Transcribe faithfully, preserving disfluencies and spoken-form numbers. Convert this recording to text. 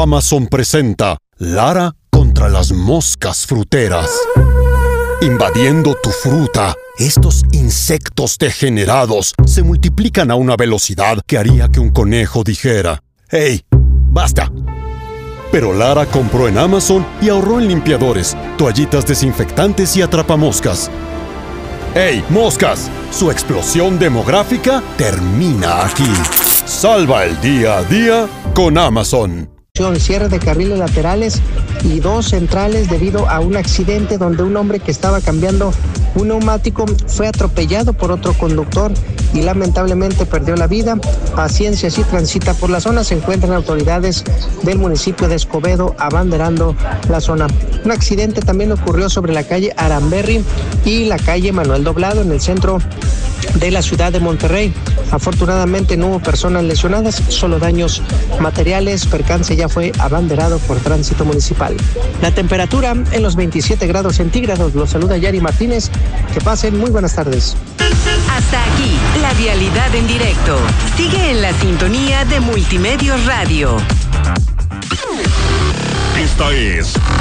Amazon presenta Lara contra las moscas fruteras. Invadiendo tu fruta, estos insectos degenerados se multiplican a una velocidad que haría que un conejo dijera: ¡Hey, basta! Pero Lara compró en Amazon y ahorró en limpiadores, toallitas desinfectantes y atrapamoscas. ¡Hey, moscas! Su explosión demográfica termina aquí. Salva el día a día con Amazon. Cierre de carriles laterales y dos centrales debido a un accidente donde un hombre que estaba cambiando un neumático fue atropellado por otro conductor y lamentablemente perdió la vida. Paciencia, si transita por la zona, se encuentran autoridades del municipio de Escobedo abanderando la zona. Un accidente también ocurrió sobre la calle Aramberri y la calle Manuel Doblado en el centro de la ciudad de Monterrey. Afortunadamente no hubo personas lesionadas, solo daños materiales. Percance ya fue abanderado por tránsito municipal. La temperatura en los veintisiete grados centígrados. Los saluda Yari Martínez. Que pasen muy buenas tardes. Hasta aquí, la vialidad en directo. Sigue en la sintonía de Multimedios Radio. Esta es